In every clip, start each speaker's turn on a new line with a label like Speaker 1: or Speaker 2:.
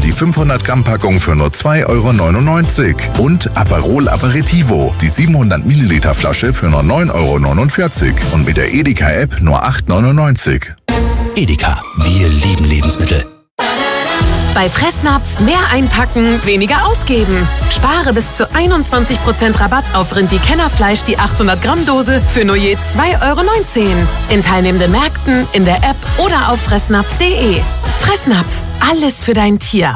Speaker 1: die 500 Gramm Packung für nur 2,99 € und Aperol Aperitivo, die 700 Milliliter Flasche für nur 9,49 € und mit der Edeka App nur 8,99 €.
Speaker 2: Edeka, wir lieben Lebensmittel.
Speaker 3: Bei Fressnapf mehr einpacken, weniger ausgeben. Spare bis zu 21% Rabatt auf Rindi-Kennerfleisch die 800 Gramm Dose für nur je 2,19 € in teilnehmenden Märkten, in der App oder auf fressnapf.de. Fressnapf, alles für dein Tier.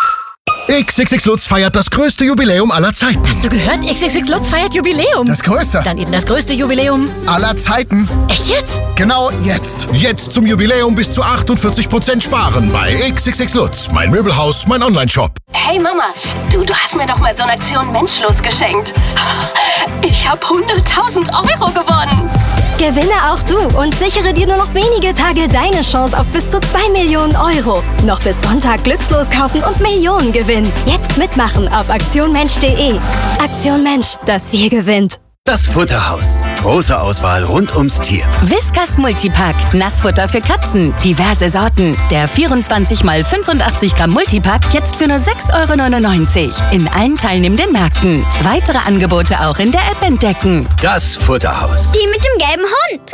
Speaker 4: XXX Lutz feiert das größte Jubiläum aller Zeiten.
Speaker 5: Hast du gehört? XXX Lutz feiert Jubiläum.
Speaker 4: Das größte.
Speaker 5: Dann eben das größte Jubiläum
Speaker 4: aller Zeiten.
Speaker 5: Echt jetzt?
Speaker 4: Genau jetzt. Jetzt zum Jubiläum bis zu 48% sparen bei XXX Lutz. Mein Möbelhaus, mein Onlineshop.
Speaker 6: Hey Mama, du hast mir doch mal so eine Aktion Menschlos geschenkt. Ich habe 100.000 € gewonnen.
Speaker 7: Gewinne auch du und sichere dir nur noch wenige Tage deine Chance auf bis zu 2 Millionen €. Noch bis Sonntag glückslos kaufen und Millionen gewinnen. Jetzt mitmachen auf aktionmensch.de. Aktion Mensch, das Wir gewinnt.
Speaker 2: Das Futterhaus. Große Auswahl rund ums Tier.
Speaker 8: Whiskas Multipack. Nassfutter für Katzen. Diverse Sorten. Der 24 x 85 Gramm Multipack jetzt für nur 6,99 € in allen teilnehmenden Märkten. Weitere Angebote auch in der App entdecken.
Speaker 2: Das Futterhaus.
Speaker 9: Die mit dem gelben Hund.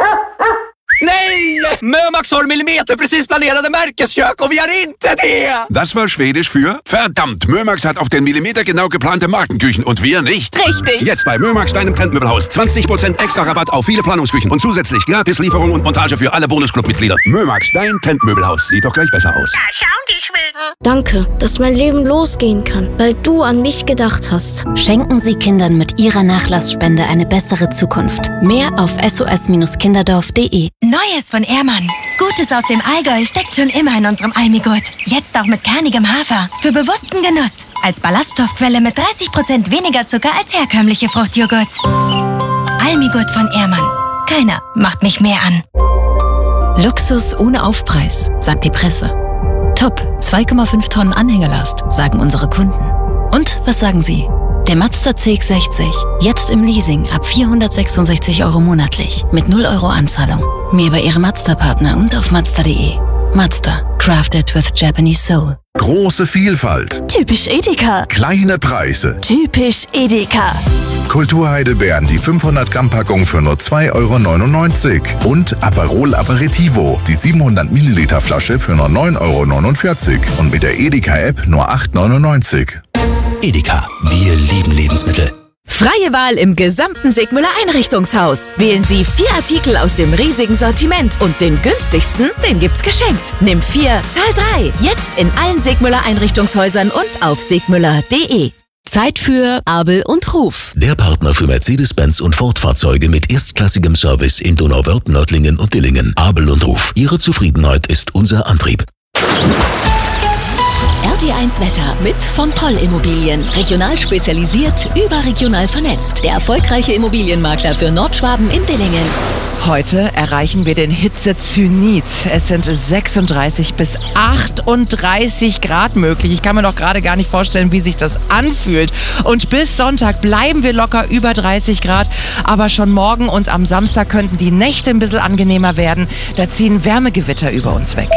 Speaker 10: Nej! Mömax har millimeter precis planerade Märkeskök och vi har inte det!
Speaker 11: Das war Schwedisch für verdammt, Mömax hat auf den Millimeter genau geplante Markenküchen und wir nicht.
Speaker 8: Richtig.
Speaker 11: Jetzt bei Mömax, deinem Trendmöbelhaus. 20% extra Rabatt auf viele Planungsküchen und zusätzlich Gratislieferung und Montage für alle Bonusclub-Mitglieder. Mömax, dein Trendmöbelhaus. Sieht doch gleich besser aus.
Speaker 9: Da schauen die Schweden.
Speaker 12: Danke, dass mein Leben losgehen kann, weil du an mich gedacht hast.
Speaker 13: Schenken Sie Kindern mit Ihrer Nachlassspende eine bessere Zukunft. Mehr auf sos-kinderdorf.de.
Speaker 14: Neues von Ehrmann. Gutes aus dem Allgäu steckt schon immer in unserem Almigurt. Jetzt auch mit kernigem Hafer. Für bewussten Genuss. Als Ballaststoffquelle mit 30% weniger Zucker als herkömmliche Fruchtjoghurts. Almigurt von Ehrmann. Keiner macht mich mehr an.
Speaker 15: Luxus ohne Aufpreis, sagt die Presse. Top, 2,5 Tonnen Anhängerlast, sagen unsere Kunden. Und was sagen Sie? Der Mazda CX-60, jetzt im Leasing ab 466 € monatlich, mit 0 € Anzahlung. Mehr bei Ihrem Mazda-Partner und auf Mazda.de. Mazda, crafted with Japanese soul.
Speaker 1: Große Vielfalt.
Speaker 5: Typisch Edeka.
Speaker 1: Kleine Preise.
Speaker 5: Typisch Edeka.
Speaker 1: Kulturheidelbeeren, die 500 Gramm Packung für nur 2,99 € und Aperol Aperitivo, die 700 Milliliter Flasche für nur 9,49 € und mit der Edeka App nur 8,99 €.
Speaker 2: Edeka, wir lieben Lebensmittel.
Speaker 3: Freie Wahl im gesamten Sigmüller Einrichtungshaus. Wählen Sie 4 Artikel aus dem riesigen Sortiment und den günstigsten, den gibt's geschenkt. Nimm 4, zahl 3. Jetzt in allen Sigmüller Einrichtungshäusern und auf sigmüller.de.
Speaker 15: Zeit für Abel und Ruf.
Speaker 2: Der Partner für Mercedes-Benz und Ford-Fahrzeuge mit erstklassigem Service in Donauwörth, Nördlingen und Dillingen. Abel und Ruf. Ihre Zufriedenheit ist unser Antrieb.
Speaker 15: RT1 Wetter mit von Poll Immobilien. Regional spezialisiert, überregional vernetzt. Der erfolgreiche Immobilienmakler für Nordschwaben in Dillingen.
Speaker 16: Heute erreichen wir den Hitzezenit. Es sind 36 bis 38 Grad möglich. Ich kann mir noch gerade gar nicht vorstellen, wie sich das anfühlt. Und bis Sonntag bleiben wir locker über 30 Grad. Aber schon morgen und am Samstag könnten die Nächte ein bisschen angenehmer werden. Da ziehen Wärmegewitter über uns weg.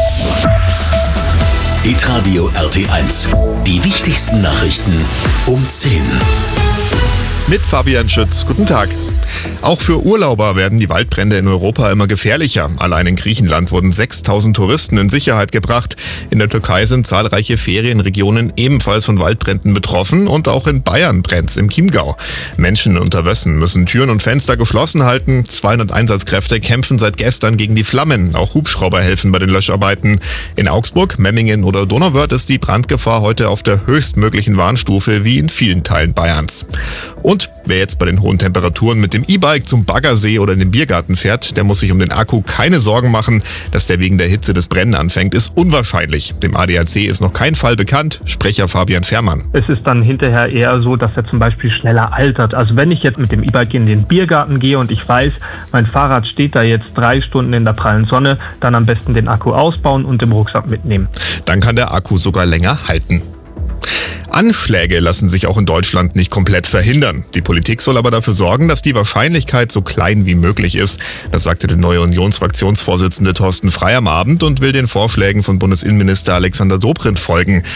Speaker 2: Hitradio RT1. Die wichtigsten Nachrichten um 10.
Speaker 17: Mit Fabian Schütz. Guten Tag. Auch für Urlauber werden die Waldbrände in Europa immer gefährlicher. Allein in Griechenland wurden 6.000 Touristen in Sicherheit gebracht. In der Türkei sind zahlreiche Ferienregionen ebenfalls von Waldbränden betroffen und auch in Bayern brennt's im Chiemgau. Menschen unter Wössen müssen Türen und Fenster geschlossen halten. 200 Einsatzkräfte kämpfen seit gestern gegen die Flammen. Auch Hubschrauber helfen bei den Löscharbeiten. In Augsburg, Memmingen oder Donauwörth ist die Brandgefahr heute auf der höchstmöglichen Warnstufe wie in vielen Teilen Bayerns. Und wer jetzt bei den hohen Temperaturen mit dem E-Bike zum Baggersee oder in den Biergarten fährt, der muss sich um den Akku keine Sorgen machen. Dass der wegen der Hitze des Brennen anfängt, ist unwahrscheinlich. Dem ADAC ist noch kein Fall bekannt. Sprecher Fabian Fährmann.
Speaker 18: Es ist dann hinterher eher so, dass er zum Beispiel schneller altert. Also wenn ich jetzt mit dem E-Bike in den Biergarten gehe und ich weiß, mein Fahrrad steht da jetzt 3 Stunden in der prallen Sonne, dann am besten den Akku ausbauen und im Rucksack mitnehmen.
Speaker 17: Dann kann der Akku sogar länger halten. Anschläge lassen sich auch in Deutschland nicht komplett verhindern. Die Politik soll aber dafür sorgen, dass die Wahrscheinlichkeit so klein wie möglich ist. Das sagte der neue Unionsfraktionsvorsitzende Thorsten Frey am Abend und will den Vorschlägen von Bundesinnenminister Alexander Dobrindt folgen.